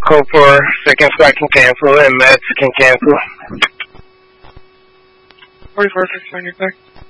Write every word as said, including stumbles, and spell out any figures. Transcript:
code for second strike can cancel and meds can cancel. forty-four, fifty-nine, you're clear.